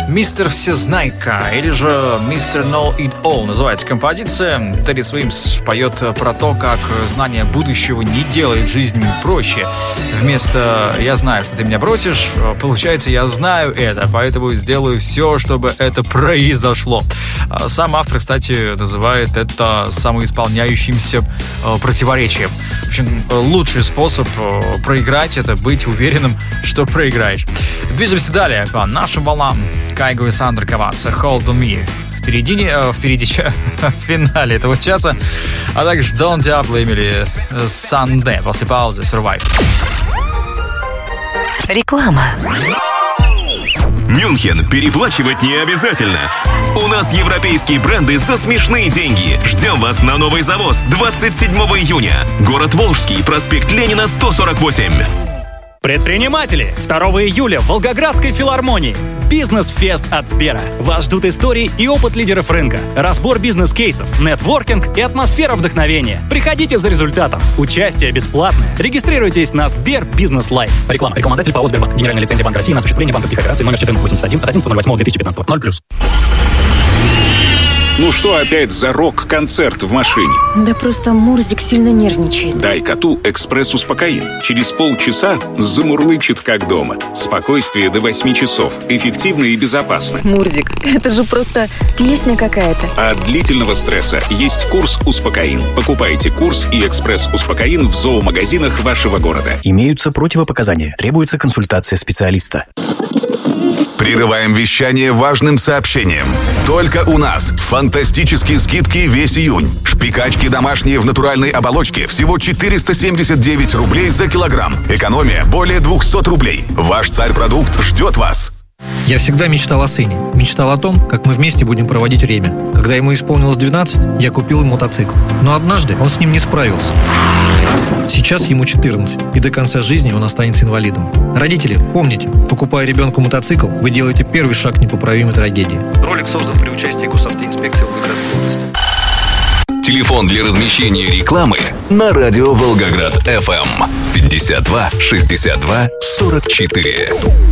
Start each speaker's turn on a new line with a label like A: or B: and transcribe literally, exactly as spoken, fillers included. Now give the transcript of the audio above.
A: «Мистер Всезнайка» или же «Мистер Know It All» называется композиция. Терри Свимс поет про то, как знание будущего не делает жизнь проще. Вместо «я знаю, что ты меня бросишь», получается «я знаю это, поэтому сделаю все, чтобы это произошло». Сам автор, кстати, называет это самоисполняющимся противоречием. В общем, лучший способ проиграть — это быть уверенным, что проиграешь. Движемся далее по нашим волнам. Кайго и Сандра Каваца, «Hold on Me». Впереди, э, впереди в финале этого часа, а также Don't Diablo Эмили Санде после паузы Survive.
B: Реклама.
C: Мюнхен переплачивать не обязательно. У нас европейские бренды за смешные деньги. Ждем вас на новый завоз двадцать седьмого июня. Город Волжский, проспект Ленина, сто сорок восемь.
D: Предприниматели! второго июля в Волгоградской филармонии. Бизнес-фест от Сбера. Вас ждут истории и опыт лидеров рынка, разбор бизнес-кейсов, нетворкинг и атмосфера вдохновения. Приходите за результатом. Участие бесплатное. Регистрируйтесь на Сбер Бизнес Лайф.
E: Реклама. Рекламодатель ПАО «Сбербанк». Генеральная лицензия Банка России на осуществление банковских операций номер четырнадцать восемьдесят один от одиннадцатого ноль восьмого две тысячи пятнадцатого. ноль плюс.
F: Ну что опять за рок-концерт в машине?
G: Да просто Мурзик сильно нервничает.
F: Дай коту экспресс-успокоин. Через полчаса замурлычет как дома. Спокойствие до восьми часов. Эффективно и безопасно.
G: Мурзик, это же просто песня какая-то.
F: От длительного стресса есть курс «Успокоин». Покупайте курс и экспресс-успокоин в зоомагазинах вашего города.
H: Имеются противопоказания. Требуется консультация специалиста.
I: Прерываем вещание важным сообщением. Только у нас фантастические скидки весь июнь. Шпикачки домашние в натуральной оболочке всего четыреста семьдесят девять рублей за килограмм. Экономия более двухсот рублей. Ваш царь-продукт ждет вас.
J: Я всегда мечтал о сыне. Мечтал о том, как мы вместе будем проводить время. Когда ему исполнилось двенадцать, я купил ему мотоцикл. Но однажды он с ним не справился. Сейчас ему четырнадцать, и до конца жизни он останется инвалидом. Родители, помните, покупая ребенку мотоцикл, вы делаете первый шаг к непоправимой трагедии. Ролик создан при участии Госавтоинспекции Волгоградской области.
C: Телефон для размещения рекламы на радио Волгоград эф эм пятьдесят два шестьдесят два сорок четыре.